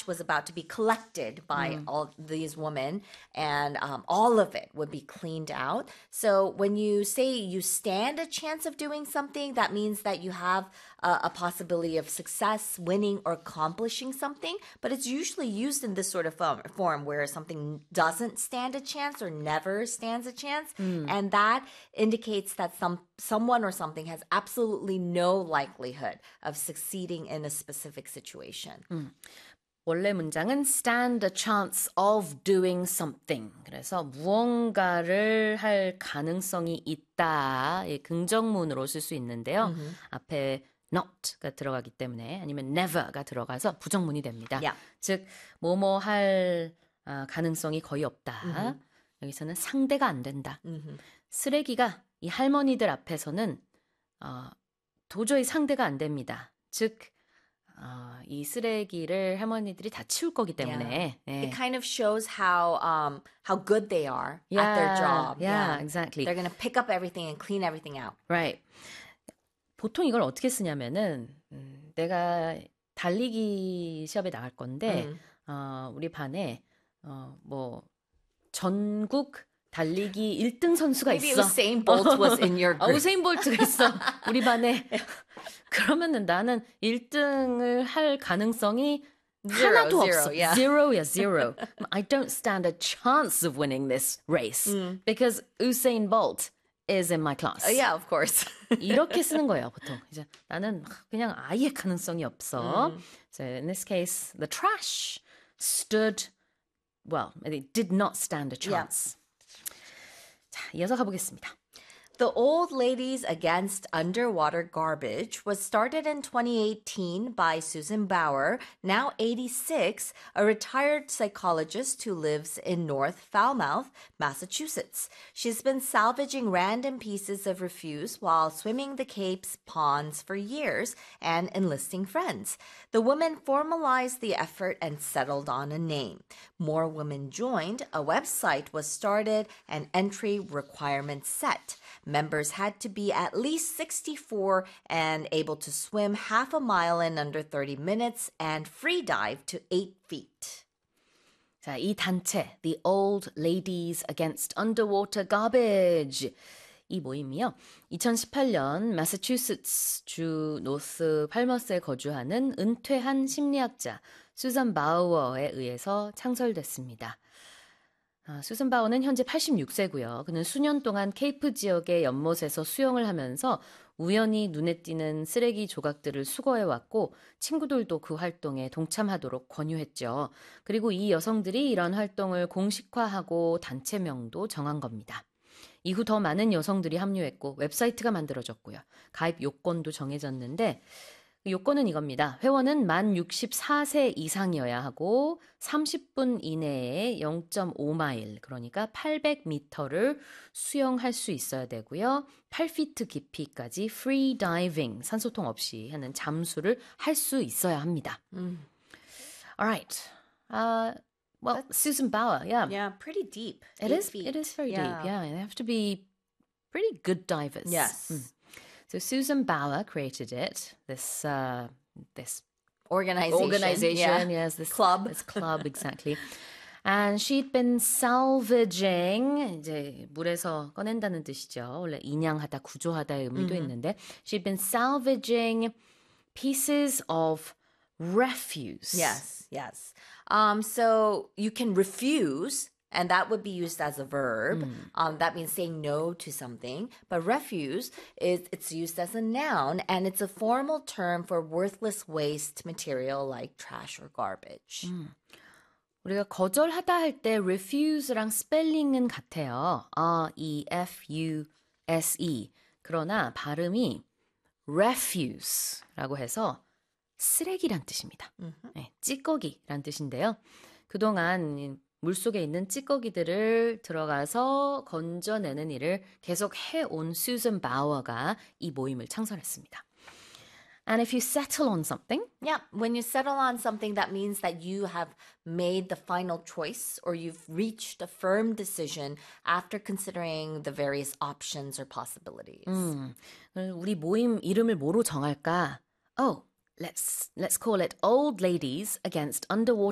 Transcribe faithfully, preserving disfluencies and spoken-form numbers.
trash was about to be collected by mm. all these women, and um, all of it would be cleaned out. So when you say you stand a chance of doing something, that means that you have uh, a possibility of success, winning, or accomplishing something. But it's usually used in this sort of form, form where something doesn't stand a chance or never stands a chance. Mm. And that indicates that some someone or something has absolutely no likelihood of succeeding in a specific situation. 음. 원래 문장은 stand a chance of doing something. 그래서 무언가를 할 가능성이 있다. 예, 긍정문으로 쓸 수 있는데요. Mm-hmm. 앞에 not가 들어가기 때문에 아니면 never가 들어가서 부정문이 됩니다. Yeah. 즉 뭐뭐 할 어, 가능성이 거의 없다. Mm-hmm. 여기서는 상대가 안 된다. Mm-hmm. 쓰레기가 이 할머니들 앞에서는 어, 도저히 상대가 안 됩니다. 즉 어, 이 쓰레기를 할머니들이 다 치울 거기 때문에. Yeah. 네. It kind of shows how um, how good they are yeah, at their job. Yeah, yeah, exactly. They're going to pick up everything and clean everything out. Right. 보통 이걸 어떻게 쓰냐면은 음, 내가 달리기 시합에 나갈 건데 음. 어, 우리 반에 어, 뭐 전국 달리기 일 등 선수가 Maybe 있어. Usain Bolt was in your group. 어, 우세인 볼트가 있어. 우리 반에. 그러면은 나는 일 등을 할 가능성이 zero, 하나도 zero, 없어. Yeah. Zero야, zero. I don't stand a chance of winning this race mm. because Usain Bolt is in my class. Uh, yeah, of course. 이렇게 쓰는 거예요, 보통. 이제 나는 그냥 아예 가능성이 없어. Mm. So in this case, the trash stood, well, it did not stand a chance. Yeah. 자, 이어서 가보겠습니다. The Old Ladies Against Underwater Garbage was started in twenty eighteen by Susan Bauer, now eighty-six, a retired psychologist who lives in North Falmouth, Massachusetts. She's been salvaging random pieces of refuse while swimming the Cape's ponds for years and enlisting friends. The women formalized the effort and settled on a name. More women joined, a website was started, and entry requirements set. Members had to be at least sixty-four and able to swim half a mile in under thirty minutes and free dive to eight feet. 자, 이 단체, The Old Ladies Against Underwater Garbage. 이 모임이요. 이천십팔 년 매사추세츠 주 노스 팔머스에 거주하는 은퇴한 심리학자 수잔 바우어에 의해서 창설됐습니다. 아, 수잔 바우어는 현재 팔십육 세고요. 그는 수년 동안 케이프 지역의 연못에서 수영을 하면서 우연히 눈에 띄는 쓰레기 조각들을 수거해왔고 친구들도 그 활동에 동참하도록 권유했죠. 그리고 이 여성들이 이런 활동을 공식화하고 단체명도 정한 겁니다. 이후 더 많은 여성들이 합류했고 웹사이트가 만들어졌고요. 가입 요건도 정해졌는데 요건은 이겁니다. 회원은 만 육십사 세 이상이어야 하고 삼십 분 이내에 영 점 오 마일 그러니까 팔백 미터를 수영할 수 있어야 되고요. 팔 피트 깊이까지 free diving 산소통 없이 하는 잠수를 할 수 있어야 합니다. Mm. All right. Uh, well, That's, Susan Bauer, yeah. Yeah, pretty deep. It is, feet. It is very yeah. deep, yeah. They have to be pretty good divers. Yes. Mm. So Susan Bauer created it, this uh, this organization, organization yeah. yes, this club, this club exactly. And she'd been salvaging, 이제 물에서 꺼낸다는 뜻이죠. 원래 인양하다, 구조하다의 의미도 mm-hmm. 있는데, she'd been salvaging pieces of refuse. Yes, yes. Um, so you can refuse. And that would be used as a verb. Mm. Um, that means saying no to something. But refuse, is it's used as a noun, and it's a formal term for worthless waste material like trash or garbage. 음. 우리가 거절하다 할 때 refuse랑 스펠링은 같아요. R E F U S E. 그러나 발음이 refuse라고 해서 쓰레기란 뜻입니다. Mm-hmm. 네, 찌꺼기란 뜻인데요. 그동안 물속에 있는 찌꺼기들을 들어가서 건져내는 일을 계속 해온 수잔 바우어가 이 모임을 창설했습니다. And if you settle on something, yeah, when you settle on something, that means that you have made the final choice or you've reached a firm decision after considering the various options or possibilities. 음, 우리 모임 이름을 뭐로 정할까? Oh, let's let's call it Old Ladies Against Underwater